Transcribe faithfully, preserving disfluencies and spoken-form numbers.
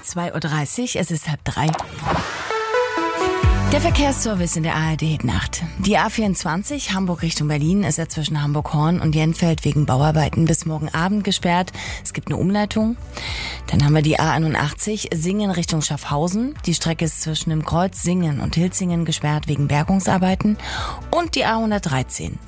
zwei Uhr dreißig, es ist halb drei. Der Verkehrsservice in der A R D-Nacht. Die A vierundzwanzig Hamburg Richtung Berlin ist ja zwischen Hamburg-Horn und Jenfeld wegen Bauarbeiten bis morgen Abend gesperrt. Es gibt eine Umleitung. Dann haben wir die A einundachtzig Singen Richtung Schaffhausen. Die Strecke ist zwischen dem Kreuz Singen und Hilzingen gesperrt wegen Bergungsarbeiten. Und die A hundertdreizehn